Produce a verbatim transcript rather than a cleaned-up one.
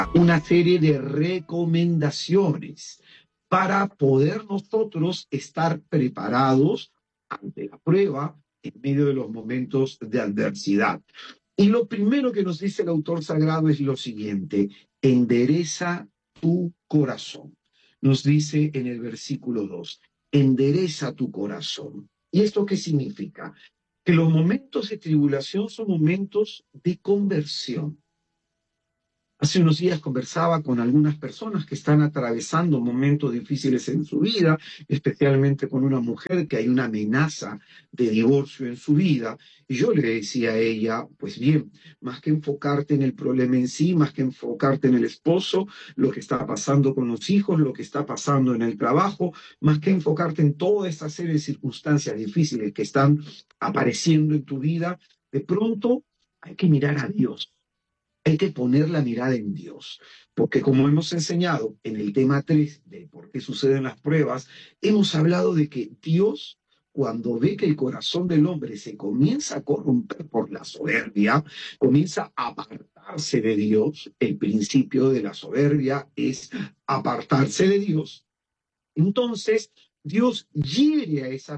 una serie de recomendaciones para poder nosotros estar preparados ante la prueba en medio de los momentos de adversidad. Y lo primero que nos dice el autor sagrado es lo siguiente: endereza tu corazón. Nos dice en el versículo dos, endereza tu corazón. ¿Y esto qué significa? Que los momentos de tribulación son momentos de conversión. Hace unos días conversaba con algunas personas que están atravesando momentos difíciles en su vida, especialmente con una mujer que hay una amenaza de divorcio en su vida. Y yo le decía a ella, pues bien, más que enfocarte en el problema en sí, más que enfocarte en el esposo, lo que está pasando con los hijos, lo que está pasando en el trabajo, más que enfocarte en toda esta serie de circunstancias difíciles que están apareciendo en tu vida, de pronto hay que mirar a Dios. Hay que poner la mirada en Dios, porque como hemos enseñado en el tema tres de por qué suceden las pruebas, hemos hablado de que Dios, cuando ve que el corazón del hombre se comienza a corromper por la soberbia, comienza a apartarse de Dios. El principio de la soberbia es apartarse de Dios. Entonces, Dios hiere a esa